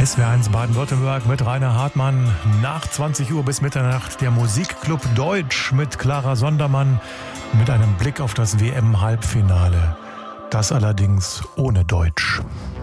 SWR1 Baden-Württemberg mit Rainer Hartmann. Nach 20 Uhr bis Mitternacht der Musikclub Deutsch mit Clara Sondermann mit einem Blick auf das WM-Halbfinale. Das allerdings ohne Deutsch.